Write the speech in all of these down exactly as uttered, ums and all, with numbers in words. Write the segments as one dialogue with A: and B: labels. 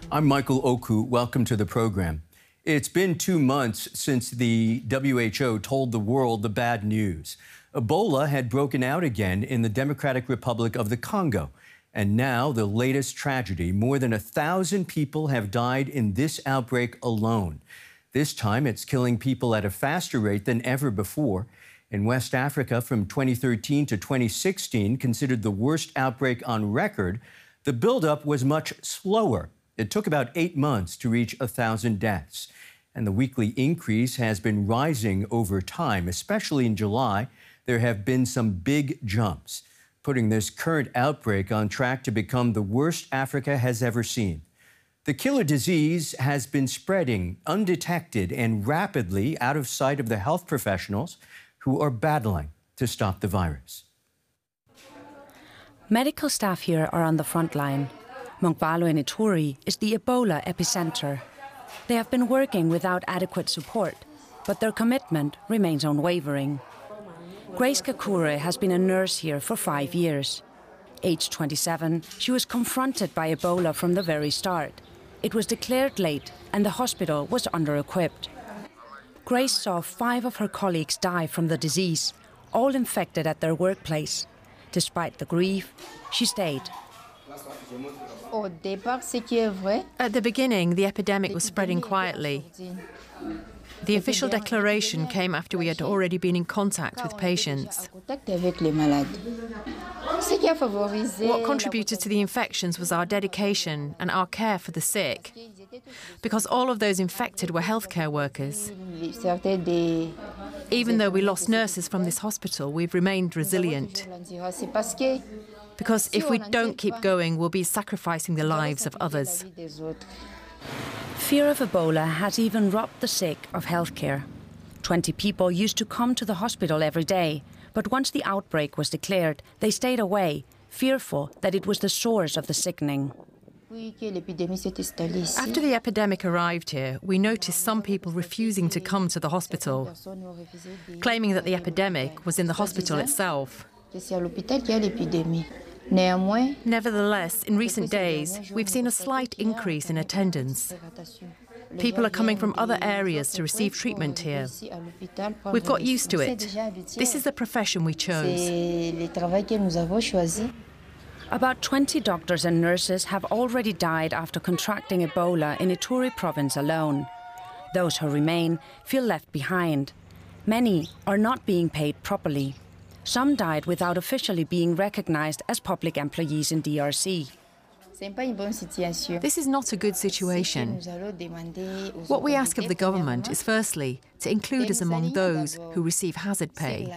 A: I'm Michael Oku. Welcome to the program. It's been two months since the W H O told the world the bad news. Ebola had broken out again in the Democratic Republic of the Congo. And now the latest tragedy. More than a thousand people have died in this outbreak alone. This time it's killing people at a faster rate than ever before. In West Africa from twenty thirteen to twenty sixteen, considered the worst outbreak on record, the buildup was much slower. It took about eight months to reach a thousand deaths. And the weekly increase has been rising over time, especially in July. There have been some big jumps, putting this current outbreak on track to become the worst Africa has ever seen. The killer disease has been spreading undetected and rapidly out of sight of the health professionals who are battling to stop the virus.
B: Medical staff here are on the front line. Mongwalu in Ituri is the Ebola epicenter. They have been working without adequate support, but their commitment remains unwavering. Grace Kakure has been a nurse here for five years. Aged twenty-seven, she was confronted by Ebola from the very start. It was declared late and the hospital was under-equipped. Grace saw five of her colleagues die from the disease, all infected at their workplace. Despite the grief, she stayed.
C: At the beginning, the epidemic was spreading quietly. The official declaration came after we had already been in contact with patients. What contributed to the infections was our dedication and our care for the sick, because all of those infected were healthcare workers. Even though we lost nurses from this hospital, we've remained resilient. Because if we don't keep going, we'll be sacrificing the lives of others.
B: Fear of Ebola has even robbed the sick of healthcare. Twenty people used to come to the hospital every day, but once the outbreak was declared, they stayed away, fearful that it was the source of the sickening.
C: After the epidemic arrived here, we noticed some people refusing to come to the hospital, claiming that the epidemic was in the hospital itself. Nevertheless, in recent days, we've seen a slight increase in attendance. People are coming from other areas to receive treatment here. We've got used to it. This is the profession we chose.
B: About twenty doctors and nurses have already died after contracting Ebola in Ituri province alone. Those who remain feel left behind. Many are not being paid properly. Some died without officially being recognized as public employees in D R C.
C: This is not a good situation. What we ask of the government is firstly to include us among those who receive hazard pay.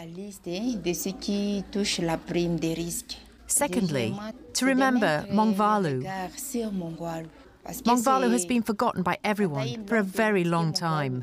C: Secondly, to remember Mongwalu. Mongwalu has been forgotten by everyone for a very long time.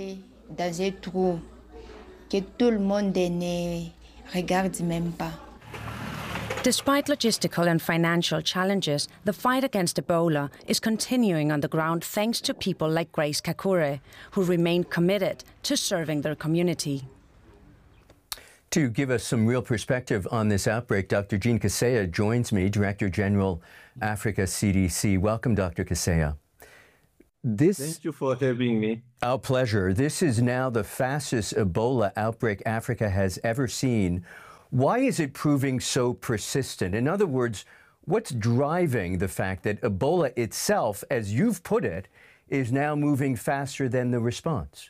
B: Despite logistical and financial challenges, the fight against Ebola is continuing on the ground thanks to people like Grace Kakure, who remain committed to serving their community.
A: To give us some real perspective on this outbreak, Doctor Jean Kaseya joins me, Director General, Africa C D C. Welcome, Doctor Kaseya. This,
D: Thank you for having me.
A: Our pleasure. This is now the fastest Ebola outbreak Africa has ever seen. Why is it proving so persistent? In other words, what's driving the fact that Ebola itself, as you've put it, is now moving faster than the response?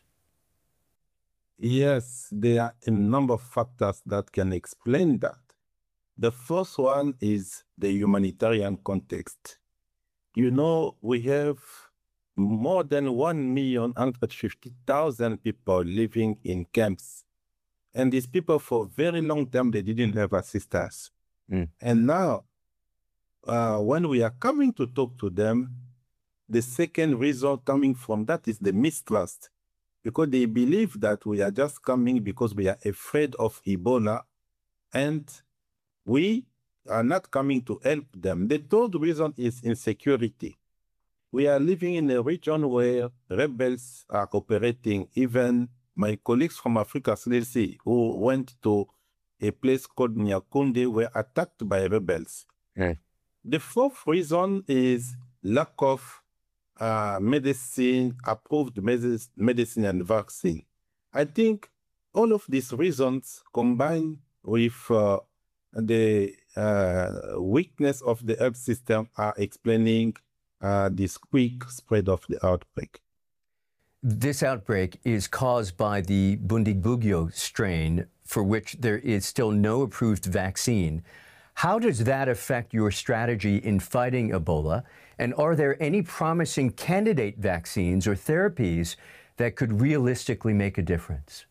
D: Yes, there are a number of factors that can explain that. The first one is the humanitarian context. You know, we have more than one million one hundred fifty thousand people living in camps. And these people, for a very long time, they didn't have assistance. Mm. And now, uh, when we are coming to talk to them, the second reason coming from that is the mistrust. Because they believe that we are just coming because we are afraid of Ebola, and we are not coming to help them. The third reason is insecurity. We are living in a region where rebels are operating. Even my colleagues from Africa C D C who went to a place called Nyakunde were attacked by rebels. Yeah. The fourth reason is lack of uh, medicine, approved medis- medicine and vaccine. I think all of these reasons combined with uh, the uh, weakness of the health system are explaining uh, this quick spread of the outbreak.
A: This outbreak is caused by the Bundibugyo strain, for which there is still no approved vaccine. How does that affect your strategy in fighting Ebola? And are there any promising candidate vaccines or therapies that could realistically make a difference?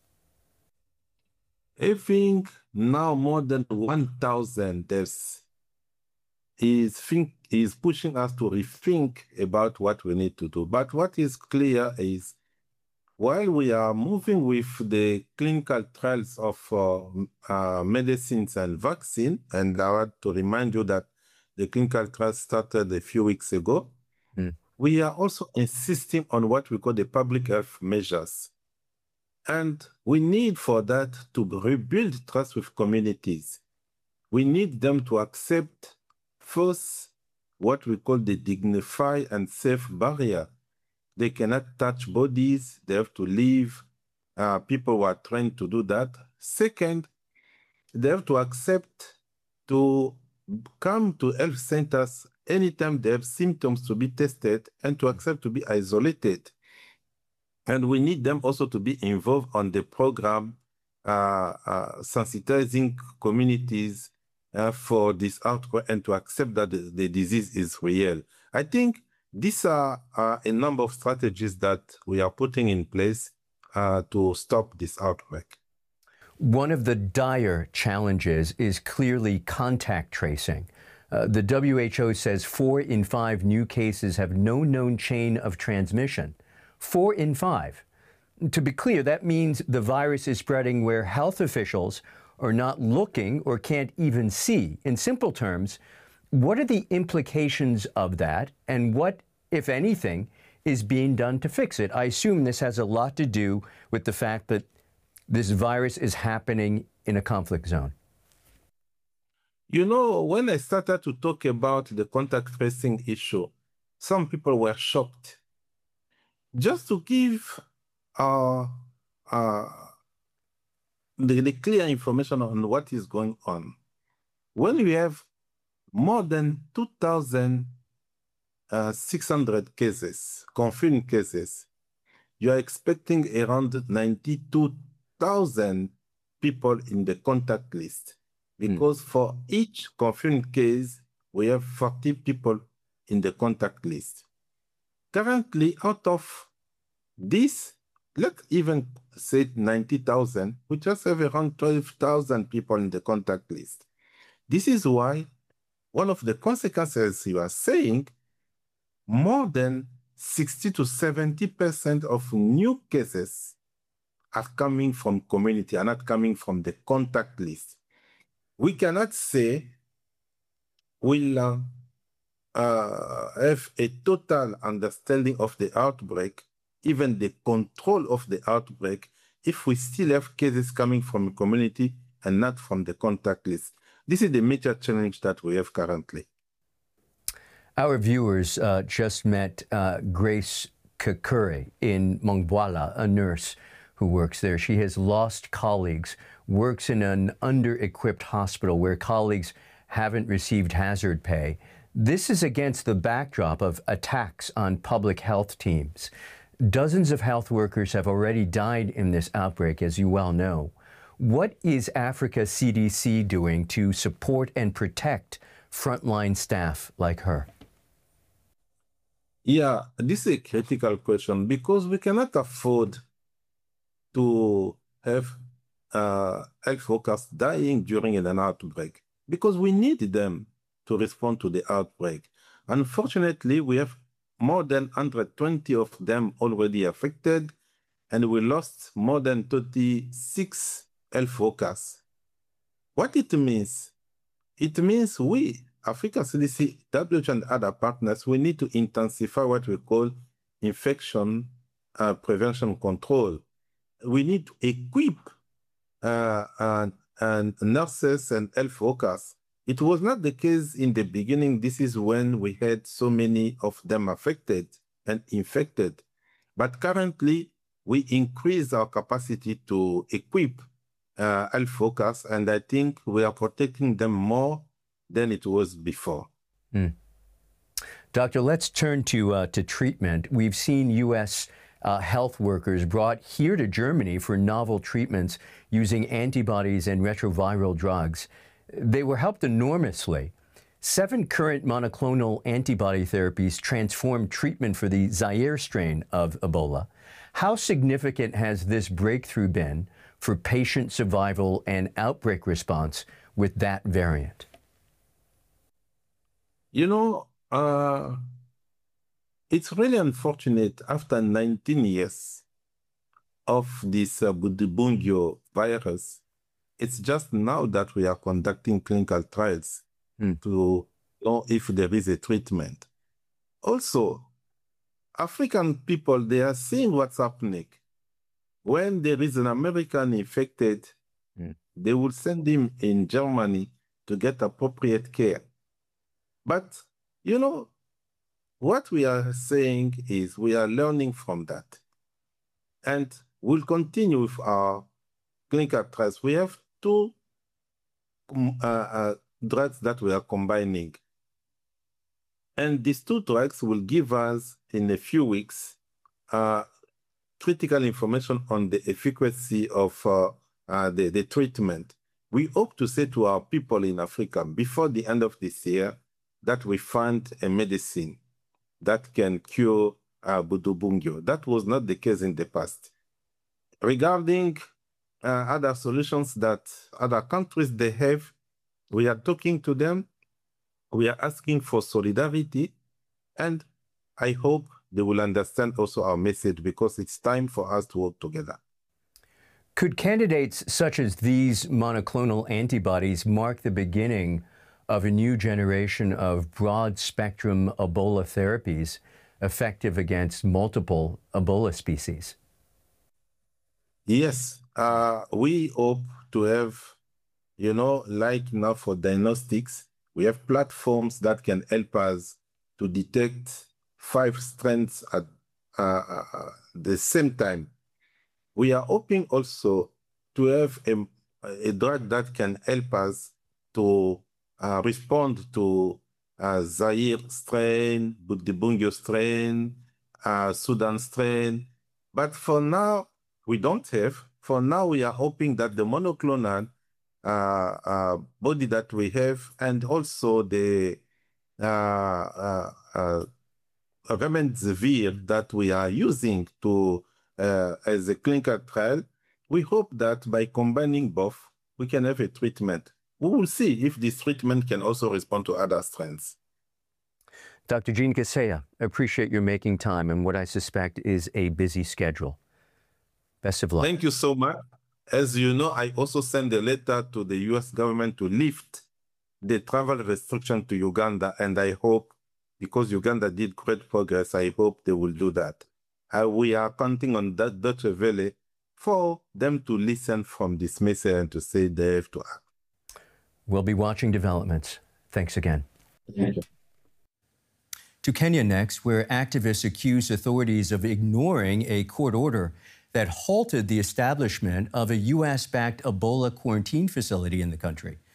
D: Having now more than one thousand deaths is, think, is pushing us to rethink about what we need to do. But what is clear is, while we are moving with the clinical trials of uh, uh, medicines and vaccine, and I want to remind you that the clinical trials started a few weeks ago, mm. we are also insisting on what we call the public health measures. And we need for that to rebuild trust with communities. We need them to accept first what we call the dignified and safe barrier. They cannot touch bodies. They have to leave. Uh, people who are trained to do that. Second, they have to accept to come to health centers anytime they have symptoms to be tested and to accept to be isolated. And we need them also to be involved on the program, uh, uh, sensitizing communities uh, for this outbreak and to accept that the, the disease is real. I think these are uh, a number of strategies that we are putting in place uh, to stop this outbreak.
A: One of the dire challenges is clearly contact tracing. Uh, the W H O says four in five new cases have no known chain of transmission. Four in five. To be clear, that means the virus is spreading where health officials are not looking or can't even see. In simple terms, what are the implications of that, and what, if anything, is being done to fix it? I assume this has a lot to do with the fact that this virus is happening in a conflict zone.
D: You know, when I started to talk about the contact tracing issue, some people were shocked. Just to give uh, uh, the, the clear information on what is going on, when we have more than two thousand six hundred cases, confirmed cases, you are expecting around ninety-two thousand people in the contact list. Because mm. for each confirmed case, we have forty people in the contact list. Currently, out of this, let's even say ninety thousand, we just have around twelve thousand people in the contact list. This is why one of the consequences you are saying, more than sixty to seventy percent of new cases are coming from community, are not coming from the contact list. We cannot say we'll uh, uh, have a total understanding of the outbreak, even the control of the outbreak, if we still have cases coming from the community and not from the contact list. This is the major challenge that we have currently.
A: Our viewers uh, just met uh, Grace Kakure in Mongboala, a nurse who works there. She has lost colleagues, works in an under-equipped hospital where colleagues haven't received hazard pay. This is against the backdrop of attacks on public health teams. Dozens of health workers have already died in this outbreak, as you well know. What is Africa C D C doing to support and protect frontline staff like her?
D: Yeah, this is a critical question because we cannot afford to have uh, health workers dying during an outbreak because we need them to respond to the outbreak. Unfortunately, we have more than one hundred twenty of them already affected, and we lost more than thirty-six health workers. What it means? It means we, Africa C D C, W H O and other partners, we need to intensify what we call infection uh, prevention control. We need to equip uh, and, and nurses and health workers. It was not the case in the beginning. This is when we had so many of them affected. and infected. But currently, we increase our capacity to equip uh, health workers, and I think we are protecting them more than it was before.
A: Mm. Doctor, let's turn to, uh, to treatment. We've seen U S uh, health workers brought here to Germany for novel treatments using antibodies and retroviral drugs. They were helped enormously. Seven current monoclonal antibody therapies transformed treatment for the Zaire strain of Ebola. How significant has this breakthrough been for patient survival and outbreak response with that variant?
D: You know, uh, it's really unfortunate after nineteen years of this uh, Bundibugyo virus, it's just now that we are conducting clinical trials mm. to know if there is a treatment. Also, African people, they are seeing what's happening. When there is an American infected, mm. they will send him in Germany to get appropriate care. But, you know, what we are saying is we are learning from that. And we'll continue with our clinical trials. We have two uh, uh, drugs that we are combining. And these two drugs will give us, in a few weeks, uh, critical information on the efficacy of uh, uh, the, the treatment. We hope to say to our people in Africa, before the end of this year, that we find a medicine that can cure uh, Bundibugyo. That was not the case in the past. Regarding uh, other solutions that other countries they have, we are talking to them. We are asking for solidarity, and I hope they will understand also our message, because it's time for us to work together.
A: Could candidates such as these monoclonal antibodies mark the beginning of a new generation of broad-spectrum Ebola therapies effective against multiple Ebola species?
D: Yes, uh, we hope to have, you know, like now for diagnostics, we have platforms that can help us to detect five strains at uh, uh, the same time. We are hoping also to have a, a drug that can help us to uh, respond to uh, Zaire strain, Bundibugyo strain, uh, Sudan strain. But for now, we don't have. For now, we are hoping that the monoclonal uh, uh, body that we have, and also the uh, uh, uh, remdesivir that we are using to uh, as a clinical trial, we hope that by combining both, we can have a treatment. We will see if this treatment can also respond to other strains.
A: Doctor Jean Gasseya, appreciate your making time in what I suspect is a busy schedule. Best of luck.
D: Thank you so much. As you know, I also sent a letter to the U S government to lift the travel restriction to Uganda, and I hope, because Uganda did great progress, I hope they will do that. Uh, we are counting on that Deutsche Welle for them to listen from this message and to say they have to act.
A: We'll be watching developments. Thanks again.
D: Thank you.
A: To Kenya next, where activists accuse authorities of ignoring a court order that halted the establishment of a U S-backed Ebola quarantine facility in the country.